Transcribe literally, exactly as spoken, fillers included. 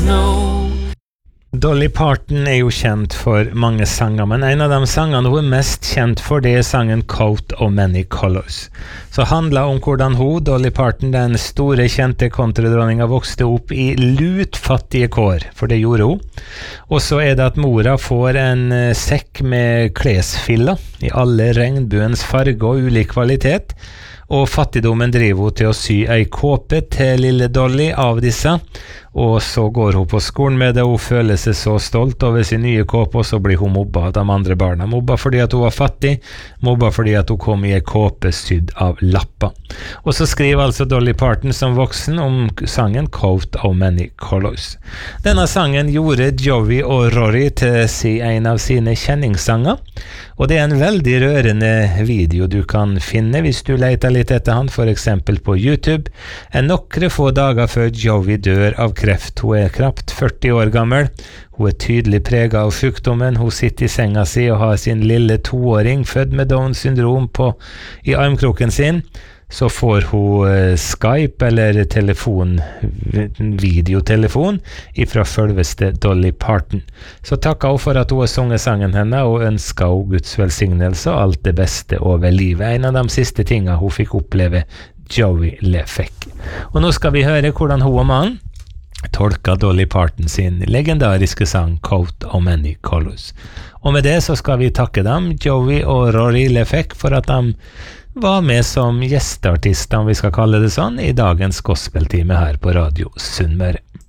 know. Dolly Parton er jo kjent for mange sanger, men en av de sangene hun er mest kjent for det er sangen Coat of Many Colors. Så handler om hvordan hun, Dolly Parton, den store kjente countrydronninga, vokste opp i lutfattige kår, for det gjorde hun. Og så er det at mora får en sekk med klesfiller i alle regnbuens farger og ulik kvalitet, og fattigdommen driver hun til å sy ei kåpe til lille Dolly av disse, og så går hun på skolen med det, og hun føler seg så stolt over sin nye kåpe, og så blir hun mobba av de andre barna. Mobba fordi at hun var fattig, mobba fordi at hun kom i ei kåpe sydd av lapper. Og så skriver altså Dolly Parton som voksen om sangen Coat of Many Colors. Denne sangen gjorde Joey og Rory til si en av sine kjenningssanger, og det er en veldig rørende video du kan finne hvis du leter litt etter han, for eksempel på YouTube. En nokre få dager før Joey dør av kreft. Hun er knapt førti år gammel. Hun er tydelig preget av sykdommen. Hun sitter i senga si og har sin lille toåring født med Down syndrom på, i armkroken sin. Så får hun uh, Skype eller telefon, videotelefon ifra selveste Dolly Parton. Så takker hun for at hun har sunget sangen henne og ønsker hun Guds velsignelse og alt det beste over livet. En av de siste tingene hun fikk oppleve Joey Lefek. Og nå skal vi høre hvordan hun og mannen tolka Dolly Parton sin legendariske sang Coat of Many Colors. Og med det så skal vi takke dem, Joey og Rory Lefek, for at de var med som gjesteartister, om vi skal kalle det sånn, i dagens gospeltime her på Radio Sunnmøre.